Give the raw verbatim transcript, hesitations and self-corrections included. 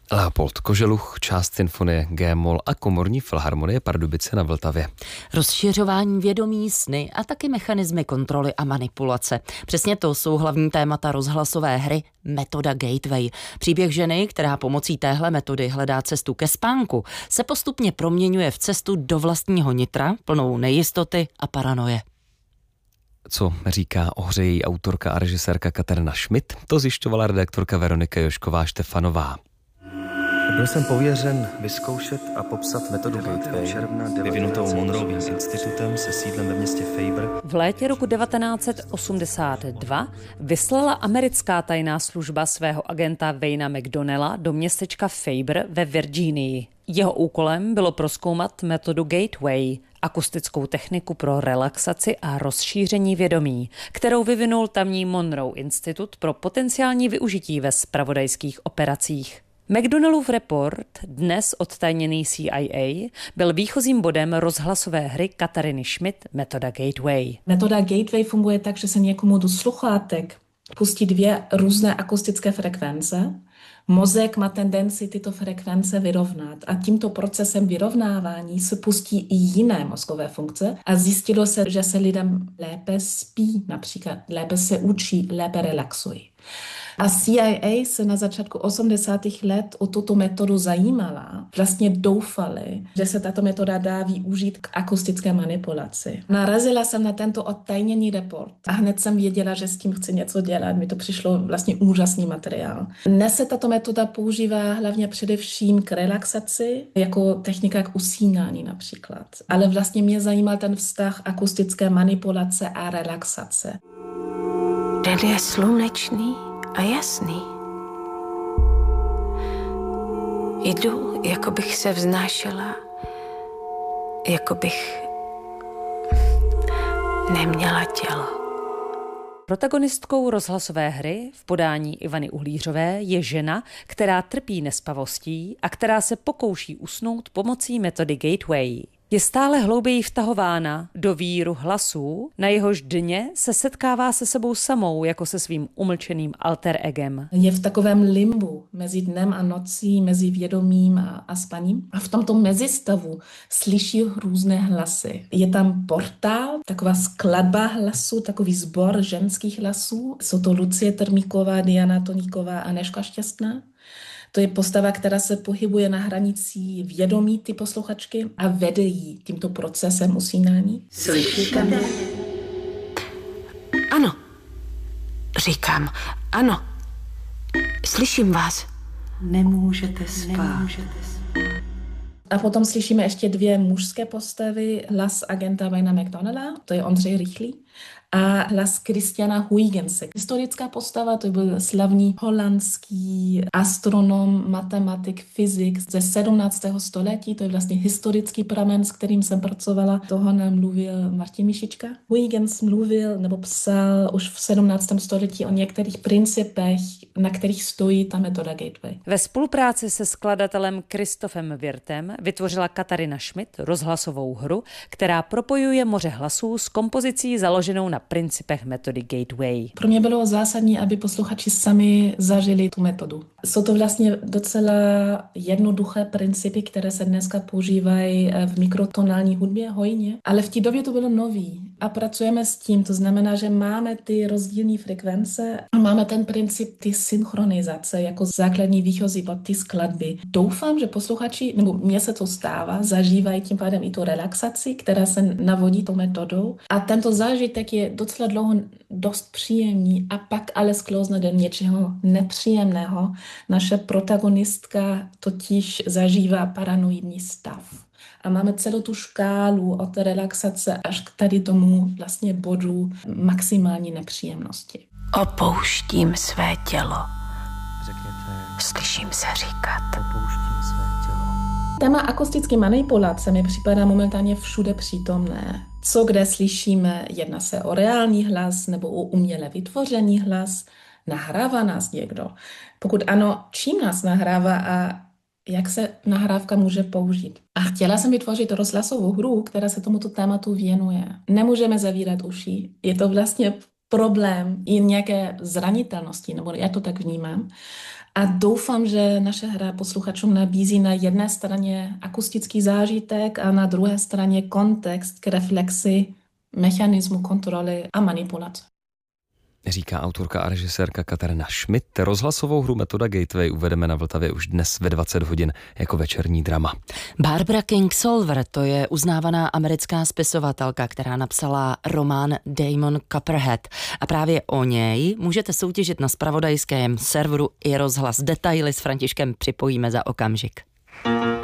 Leopold Koželuch, část symfonie G-moll a komorní filharmonie Pardubice na Vltavě. Rozšiřování vědomí, sny a taky mechanismy kontroly a manipulace. Přesně to jsou hlavní témata rozhlasové hry Metoda Gateway. Příběh ženy, která pomocí téhle metody hledá cestu ke spánku, se postupně proměňuje v cestu do vlastního nitra, plnou nejistoty a paranoje. Co říká o hře její autorka a režisérka Katarina Schmidt, to zjišťovala redaktorka Veronika Jošková-Štefanová. Byl jsem pověřen vyzkoušet a popsat metodu Gateway, vyvinutou Monroevým institutem se sídlem ve městě Faber. V létě roku devatenáct set osmdesát dva vyslala americká tajná služba svého agenta Wayna McDonnella do městečka Faber ve Virginii. Jeho úkolem bylo prozkoumat metodu Gateway, akustickou techniku pro relaxaci a rozšíření vědomí, kterou vyvinul tamní Monroe Institut pro potenciální využití ve zpravodajských operacích. McDonnellův report, dnes odtajněný C I A, byl výchozím bodem rozhlasové hry Katariny Schmidt Metoda Gateway. Metoda Gateway funguje tak, že se někomu do sluchátek pustí dvě různé akustické frekvence. Mozek má tendenci tyto frekvence vyrovnat a tímto procesem vyrovnávání se pustí i jiné mozkové funkce a zjistilo se, že se lidem lépe spí, například lépe se učí, lépe relaxují. A C I A se na začátku osmdesátých let o tuto metodu zajímala. Vlastně doufali, že se tato metoda dá využít k akustické manipulaci. Narazila jsem na tento odtajněný report a hned jsem věděla, že s tím chci něco dělat. Mi to přišlo vlastně úžasný materiál. Dnes se tato metoda používá hlavně především k relaxaci, jako technika k usínání například. Ale vlastně mě zajímal ten vztah akustické manipulace a relaxace. Den je slunečný a jasný. Jdu, jako bych se vznášela, jako bych neměla tělo. Protagonistkou rozhlasové hry v podání Ivany Uhlířové je žena, která trpí nespavostí a která se pokouší usnout pomocí metody Gateway. Je stále hlouběji vtahována do víru hlasů, na jehož dně se setkává se sebou samou, jako se svým umlčeným alter egem. Je v takovém limbu mezi dnem a nocí, mezi vědomím a, a spaním. A v tomto mezistavu slyší různé hlasy. Je tam portál, taková skladba hlasů, takový sbor ženských hlasů. Jsou to Lucie Termíková, Diana Toníková a Nežka Šťastná. To je postava, která se pohybuje na hranici vědomí ty posluchačky a vede jí tímto procesem usínání. Slyšíte mě? Ano. Říkám, ano. Slyším vás. Nemůžete spát. Nemůžete spát. A potom slyšíme ještě dvě mužské postavy. Hlas agenta Wayna McDonnella, to je Ondřej Rychlý, a hlas Christiana Huygense. Historická postava, to byl slavný holandský astronom, matematik, fyzik ze sedmnáctého století. To je vlastně historický pramen, s kterým jsem pracovala. Toho nám mluvil Martin Mišička. Huygens mluvil nebo psal už v sedmnáctém století o některých principech, na kterých stojí ta metoda Gateway. Ve spolupráci se skladatelem Christophem Wirtem vytvořila Katarina Schmidt rozhlasovou hru, která propojuje moře hlasů s kompozicí založenou na principech metody Gateway. Pro mě bylo zásadní, aby posluchači sami zažili tu metodu. Jsou to vlastně docela jednoduché principy, které se dneska používají v mikrotonální hudbě hojně, ale v té době to bylo nový a pracujeme s tím. To znamená, že máme ty rozdílné frekvence a máme ten princip ty synchronizace jako základní výchozí bod ty skladby. Doufám, že posluchači, nebo mně se to stává, zažívají tím pádem i tu relaxaci, která se navodí tou metodou a tento zážitek je docela dlouho dost příjemný a pak ale sklouzne do něčeho nepříjemného. Naše protagonistka totiž zažívá paranoidní stav. A máme celou tu škálu od relaxace až k tady tomu vlastně bodu maximální nepříjemnosti. Opouštím své tělo. Řekněte, Slyším se říkat. opouštím své tělo. Téma akustické manipulace mi připadá momentálně všude přítomné. Co kde slyšíme, jedná se o reálný hlas nebo o uměle vytvořený hlas, nahrává nás někdo. Pokud ano, čím nás nahrává a jak se nahrávka může použít. A chtěla jsem vytvořit rozhlasovou hru, která se tomuto tématu věnuje. Nemůžeme zavírat uši, je to vlastně problém i nějaké zranitelnosti, nebo já to tak vnímám. A doufám, že naše hra posluchačům nabízí na jedné straně akustický zážitek a na druhé straně kontext k reflexi mechanismu kontroly a manipulace. Říká autorka a režisérka Kateřina Schmidt. Rozhlasovou hru Metoda Gateway uvedeme na Vltavě už dnes ve dvacet hodin jako večerní drama. Barbara Kingsolver, to je uznávaná americká spisovatelka, která napsala román Damon Copperhead. A právě o něj můžete soutěžit na zpravodajském serveru i rozhlas. Detaily s Františkem připojíme za okamžik.